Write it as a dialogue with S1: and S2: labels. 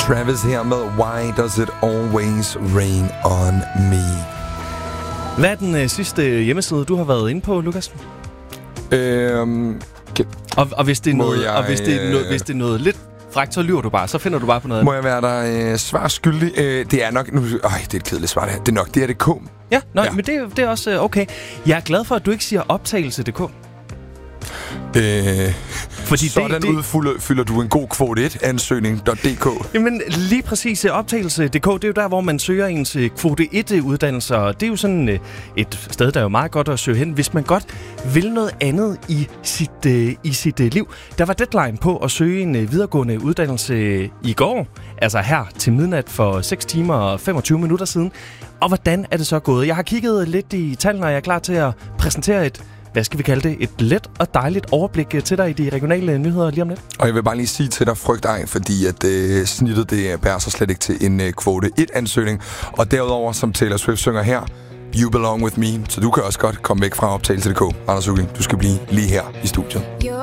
S1: Travis her med Why Does It Always Rain On Me.
S2: Hvad er den sidste hjemmeside, du har været inde på, Lukas? Og hvis det er noget, hvis det er noget lidt frækt, så lyver du bare. Så finder du bare på noget.
S1: Må jeg være der svar skyldig? Det er nok... det er et kedeligt svar, det her. Det er nok DRDK.
S2: Ja, men det er også okay. Jeg er glad for, at du ikke siger optagelse.dk.
S1: Fordi sådan udfylder du en god kvote 1-ansøgning.dk.
S2: Jamen lige præcis, optagelse.dk, det er jo der, hvor man søger ens kvote 1-uddannelser. Det er jo sådan et sted, der er jo meget godt at søge hen, hvis man godt vil noget andet i sit liv. Der var deadline på at søge en videregående uddannelse i går, altså her til midnat for 6 timer og 25 minutter siden. Og hvordan er det så gået? Jeg har kigget lidt i tallene, og jeg er klar til at præsentere et let og dejligt overblik til dig i de regionale nyheder lige om lidt.
S1: Og jeg vil bare lige sige til dig, frygt ej, fordi at snittet det bærer sig slet ikke til en kvote 1-ansøgning. Og derudover, som Taylor Swift synger her, You Belong With Me, så du kan også godt komme væk fra optagelse.dk. Anders Hugling, du skal blive lige her i studiet.